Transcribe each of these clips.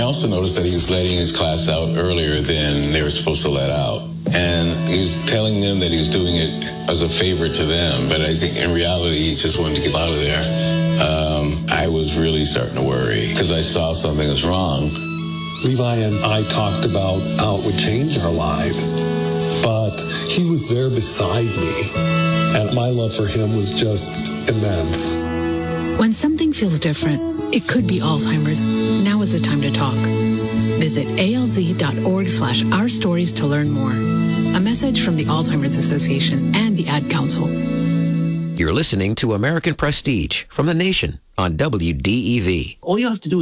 also noticed that he was letting his class out earlier than they were supposed to let out. And he was telling them that he was doing it as a favor to them. But I think in reality, he just wanted to get out of there. I was really starting to worry because I saw something was wrong. Levi and I talked about how it would change our lives, but he was there beside me, and my love for him was just immense. When something feels different, it could be Alzheimer's. Now is the time to talk. Visit alz.org/our stories to learn more. A message from the Alzheimer's Association and the Ad Council. You're listening to American Prestige from The Nation on WDEV. All you have to do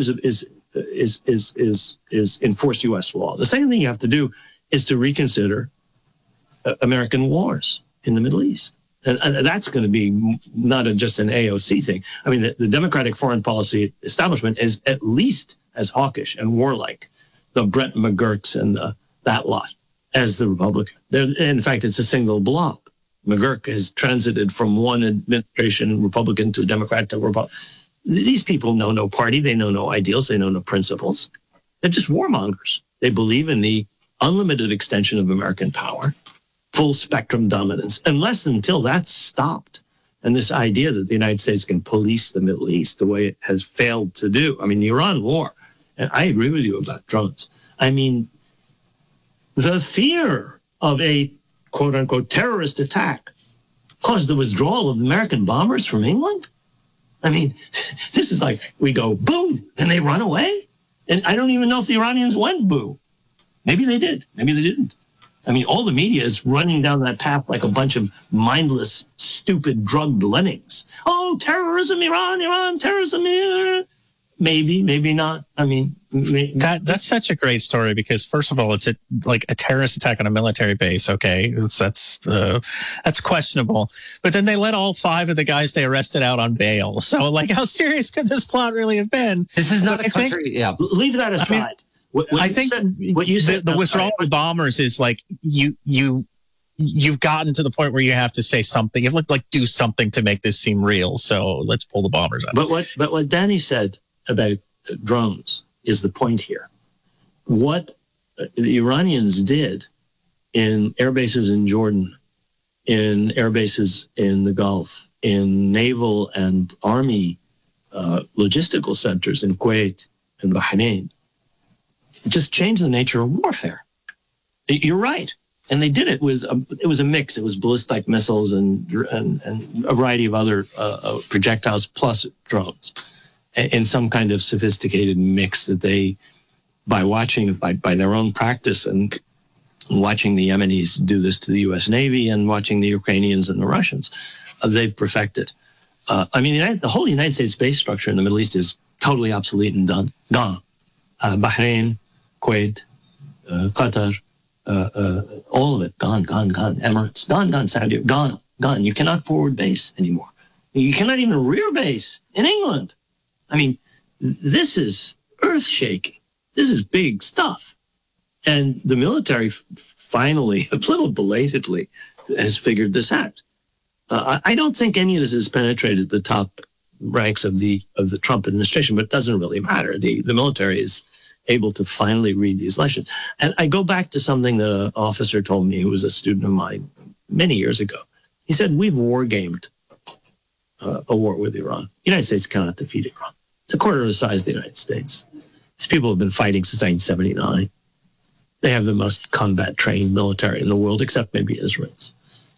is enforce U.S. law. The second thing you have to do is to reconsider American wars in the Middle East. And that's going to be not just an AOC thing. I mean, the Democratic foreign policy establishment is at least as hawkish and warlike, the Brett McGurks and that lot, as the Republican. In fact, it's a single blob. McGurk has transited from one administration Republican to Democrat to Republican. These people know no party. They know no ideals. They know no principles. They're just warmongers. They believe in the unlimited extension of American power, full spectrum dominance, unless until that's stopped. And this idea that the United States can police the Middle East the way it has failed to do. I mean, the Iran war, and I agree with you about drones. I mean, the fear of a quote unquote terrorist attack caused the withdrawal of American bombers from England. I mean, this is like we go boo and they run away. And I don't even know if the Iranians went boo. Maybe they did. Maybe they didn't. I mean, all the media is running down that path like a bunch of mindless, stupid, drugged lemmings. Oh, terrorism, Iran, terrorism, Iran. Maybe, maybe not. I mean, that's such a great story because, first of all, it's like a terrorist attack on a military base. Okay, that's questionable. But then they let all 5 of the guys they arrested out on bail. So, like, how serious could this plot really have been? This is not a country. Leave that aside. I think what you said, the withdrawal of bombers is like you've gotten to the point where you have to say something. You have to like do something to make this seem real. So let's pull the bombers out. But what Danny said about drones is the point here. What the Iranians did in air bases in Jordan, in air bases in the Gulf, in naval and army logistical centers in Kuwait and Bahrain, just changed the nature of warfare. You're right. And they did it with it was a mix. It was ballistic missiles and a variety of other projectiles plus drones in some kind of sophisticated mix that they, by their own practice and watching the Yemenis do this to the U.S. Navy and watching the Ukrainians and the Russians, they've perfected. I mean, the whole United States space structure in the Middle East is totally obsolete and gone. Bahrain, Kuwait, Qatar, all of it, gone. Emirates, gone. Saudi, gone. You cannot forward base anymore. You cannot even rear base in England. I mean, this is earth-shaking. This is big stuff. And the military finally, a little belatedly, has figured this out. I don't think any of this has penetrated the top ranks of the Trump administration, but it doesn't really matter. The military is able to finally read these lessons. And I go back to something that an officer told me who was a student of mine many years ago. He said, we've war-gamed a war with Iran. The United States cannot defeat Iran. It's a quarter of the size of the United States. These people have been fighting since 1979. They have the most combat-trained military in the world, except maybe Israel's.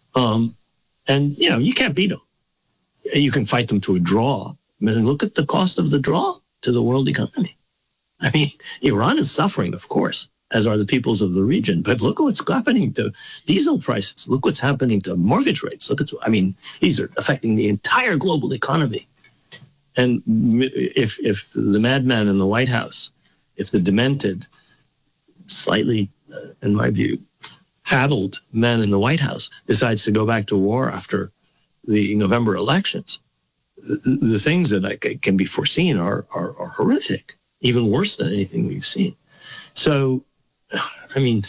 And, you can't beat them. You can fight them to a draw. I mean, look at the cost of the draw to the world economy. I mean, Iran is suffering, of course, as are the peoples of the region. But look at what's happening to diesel prices. Look what's happening to mortgage rates. These are affecting the entire global economy. And if the madman in the White House, if the demented, slightly, in my view, addled man in the White House decides to go back to war after the November elections, the things that can be foreseen are horrific, even worse than anything we've seen. So, I mean,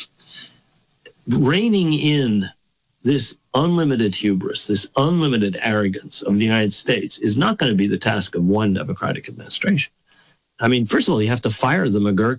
reining in this unlimited hubris, this unlimited arrogance of the United States is not going to be the task of one Democratic administration. I mean, first of all, you have to fire the McGurk